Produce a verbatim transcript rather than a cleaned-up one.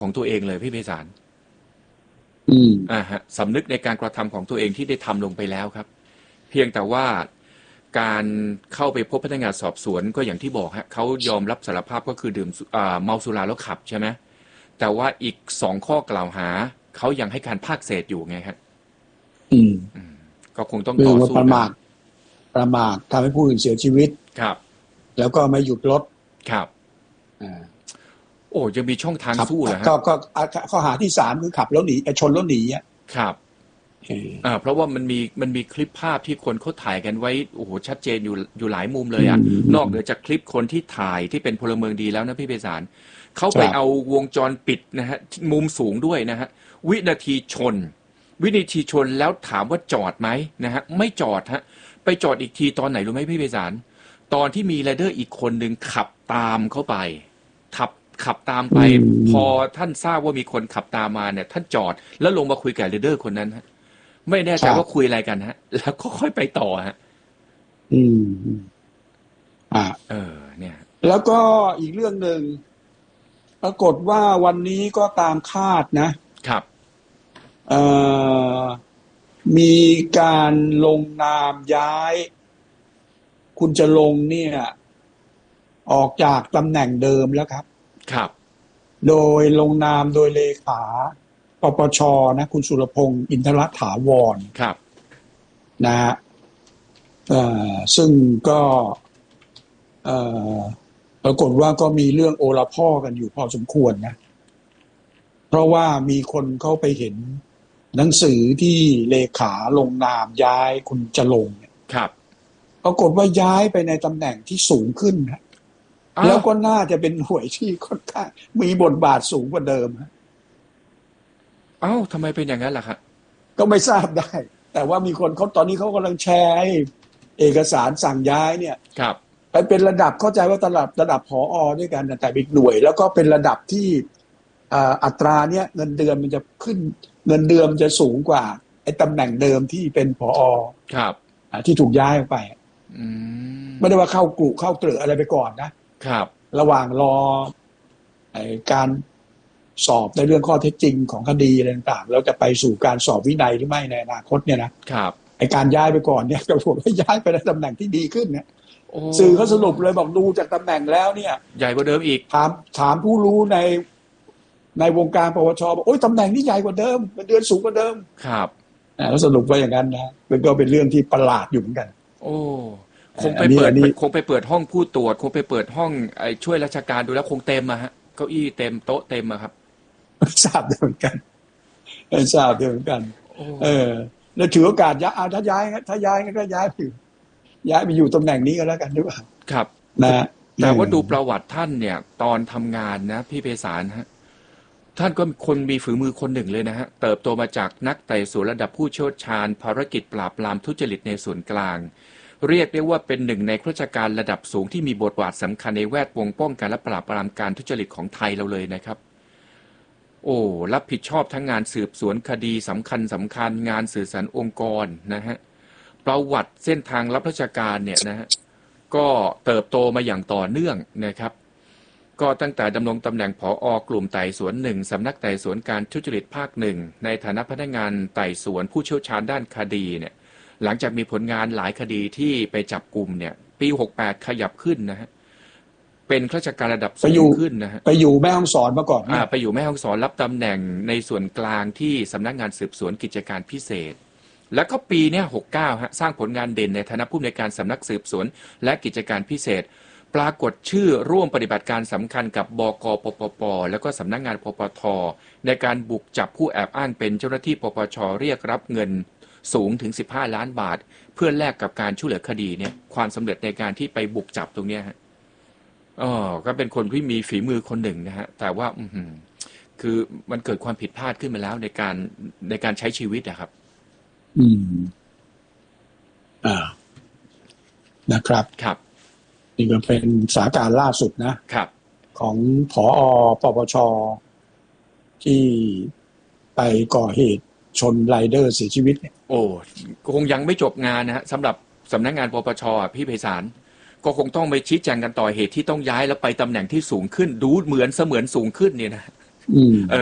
ของตัวเองเลยพี่ไพศาลอืมอ่าฮะสำนึกในการกระทำของตัวเองที่ได้ทำลงไปแล้วครับเพียงแต่ว่าการเข้าไปพบพนักงานสอบสวนก็อย่างที่บอกฮะเขายอมรับสารภาพก็คือดื่มอ่าเมาสุราแล้วขับใช่ไหมแต่ว่าอีกสองข้อกล่าวหาเขายังให้การภาคเศษอยู่ไงครับอืมก็คงต้องเรื่ต่องอว่าสู้ประกันมาทประมาททำให้ผู้อื่นเสียชีวิตครับแล้วก็ไม่หยุดรถครับอ่าโอ้ยังมีช่องทางขับสู้เหรอฮะก็ก็ข้อหาที่สามคือขับแล้วหนีชนแล้วหนีอ่ะครับอ่าเพราะว่ามันมีมันมีคลิปภาพที่คนเขาถ่ายกันไว้โอ้โหชัดเจนอยู่อยู่หลายมุมเลยอ่ะนอกเหนือจากคลิปคนที่ถ่ายที่เป็นพลเมืองดีแล้วนะพี่ไพศาลเขาไปเอาวงจรปิดนะฮะมุมสูงด้วยนะฮะวินาทีชนวินาทีชนแล้วถามว่าจอดไหมนะฮะไม่จอดฮะไปจอดอีกทีตอนไหนรู้ไหมพี่ไพศาลตอนที่มีไรเดอร์อีกคนหนึ่งขับตามเข้าไปขับขับตามไปพอท่านทราบว่ามีคนขับตามมาเนี่ยท่านจอดแล้วลงมาคุยกับไรเดอร์คนนั้นฮะไม่แน่ใจว่าคุยอะไรกันฮะแล้วก็ค่อยไปต่อฮะอืมอ่าเออเนี่ยแล้วก็อีกเรื่องหนึ่งปรากฏว่าวันนี้ก็ตามคาดนะครับเอ่อมีการลงนามย้ายคุณจะลงเนี่ยออกจากตำแหน่งเดิมแล้วครับครับโดยลงนามโดยเลขาปปชนะคุณสุรพงษ์อินทรถาวรครับนะฮะซึ่งก็ปรากฏว่าก็มีเรื่องโอละพ่อกันอยู่พอสมควรนะเพราะว่ามีคนเข้าไปเห็นหนังสือที่เลขาลงนามย้ายคุณจะลงเนี่ยครับปรากฏว่าย้ายไปในตำแหน่งที่สูงขึ้นนะแล้วก็น่าจะเป็นหน่วยที่ค่อนข้างมีบทบาทสูงกว่าเดิมฮะเอ้าทำไมเป็นอย่างนั้นล่ะครับก็ไม่ทราบได้แต่ว่ามีคนเขาตอนนี้เขากำลังแชร์เอกสารสั่งย้ายเนี่ยครับไปเป็นระดับเข้าใจว่าระดับระดับผอ.ด้วยกันแต่เป็นหน่วยแล้วก็เป็นระดับที่อัตราเนี่ยเงินเดือนมันจะขึ้นเงินเดือนจะสูงกว่าไอ้ตำแหน่งเดิมที่เป็นผอ. ครับที่ถูกย้ายออกไปไม่ได้ว่าเข้ากลุ่เข้าเต๋ออะไรไปก่อนนะครับระหว่างรอไอ้การสอบในเรื่องข้อเท็จจริงของคดีอะไรต่างๆแล้วจะไปสู่การสอบวินัยหรือไม่ในอนาคตเนี่ยนะครับไอ้การย้ายไปก่อนเนี่ยจะถูกให้ย้ายไปในตำแหน่งที่ดีขึ้นเนี่ยสื่อเขาสรุปเลยบอกดูจากตำแหน่งแล้วเนี่ยใหญ่กว่าเดิมอีกถามถามผู้รู้ในในวงการปวชบอกโอ้ยตำแหน่งนี้ใหญ่กว่าเดิมเงินเดือนสูงกว่าเดิมครับแล้วสรุปว่าอย่างนั้นนะมันก็เป็นเรื่องที่ประหลาดอยู่เหมือนกันโอ้คงไปเปิดคงไปเปิดห้องผู้ตรวจคงไปเปิดห้องไอ้ช่วยราชการดูแล้วคงเต็มอะฮะเก้าอี้เต็มโต๊ะเต็มอะครับทราบเหมือนกันทราบเหมือนกันเออแล้วถือโอกาสย้ายถ้าย้ายถ้าย้ายก็ย้ายไปย้ายไปอยู่ตำแหน่งนี้ก็แล้วกันด้วยครับนะแต่ว่าดูประวัติท่านเนี่ยตอนทำงานนะพี่ไพศาลฮะท่านก็คนมีฝีมือคนหนึ่งเลยนะฮะเติบโตมาจากนักไต่สวนระดับผู้เชี่ยวชาญภารกิจปราบปรามทุจริตในส่วนกลางเรียกได้ว่าเป็นหนึ่งในข้าราชการระดับสูงที่มีบทบาทสำคัญในแวดวงป้องกันและปราบปรามการทุจริตของไทยเราเลยนะครับโอ้รับผิดชอบทั้งงานสืบสวนคดีสำคัญสำคัญงานสื่อสารองค์กรนะฮะประวัติเส้นทางรับราชการเนี่ยนะฮะก็เติบโตมาอย่างต่อเนื่องนะครับก็ตั้งแต่ดำรงตำแหน่งผอ.กลุ่มไต่สวนหนึ่งสำนักไต่สวนการทุจริตภาคหนึ่งในฐานะพนักงานไต่สวนผู้เชี่ยวชาญด้านคดีเนี่ยหลังจากมีผลงานหลายคดีที่ไปจับกลุ่มเนี่ยปีหกสิบแปดขยับขึ้นนะฮะเป็นข้าราชการระดับสูงขึ้นนะฮะไปอยู่แม่ฮ่องสอนมาก่อนอ่าไปอยู่แม่ฮ่องสอนรับตำแหน่งในส่วนกลางที่สำนักงานสืบสวนกิจการพิเศษแล้วก็ปีเนี้ยหกสิบเก้าฮะสร้างผลงานเด่นในฐานะผู้อำนวยการสำนักสืบสวนและกิจการพิเศษปรากฏชื่อร่วมปฏิบัติการสำคัญกับบก.ปปป.แล้วก็สำนักงานปปท.ในการบุกจับผู้แอบอ้างเป็นเจ้าหน้าที่ปปช.เรียกรับเงินสูงถึงสิบห้าล้านบาทเพื่อแลกกับการช่วยเหลือคดีเนี่ยความสำเร็จในการที่ไปบุกจับตรงเนี้ยฮะอ๋อก็เป็นคนที่มีฝีมือคนหนึ่งนะฮะแต่ว่าอืมคือมันเกิดความผิดพลาดขึ้นมาแล้วในการในการใช้ชีวิตนะครับอืมอ่านะครับครับนี่ก็เป็นสถานการณ์ล่าสุดนะครับของผอ.ปปช.ที่ไปก่อเหตุชนไรเดอร์เสียชีวิตเนี่ยโอ้คงยังไม่จบงานนะฮะสำหรับสำนักงานปปช.พี่ไพศาลก็คงต้องไปชี้แจงกันต่อเหตุที่ต้องย้ายแล้วไปตำแหน่งที่สูงขึ้นดูเหมือนเสมือนสูงขึ้นเนี่ยนะอืม